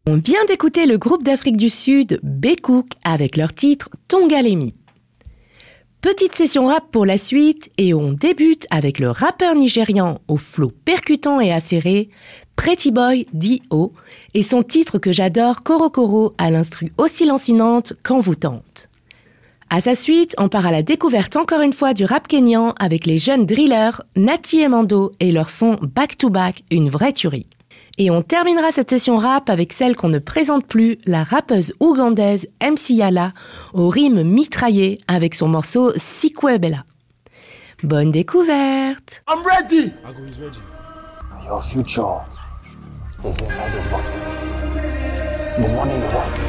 On vient d'écouter le groupe d'Afrique du Sud, B-Cook, avec leur titre Tongalemi. Petite session rap pour la suite et on débute avec le rappeur nigérian au flow percutant et acéré, Pretty Boy D.O. et son titre que j'adore, Koro Koro, à l'instru aussi lancinante qu'envoûtante. À sa suite, on part à la découverte encore une fois du rap kényan avec les jeunes drillers Nati et Mando et leur son Back to Back, une vraie tuerie. Et on terminera cette session rap avec celle qu'on ne présente plus, la rappeuse ougandaise MC Yala, aux rimes mitraillées avec son morceau Sikwebela. Bonne découverte! I'm ready! Ago is ready. Your future is inside this bottle. Move on in your life.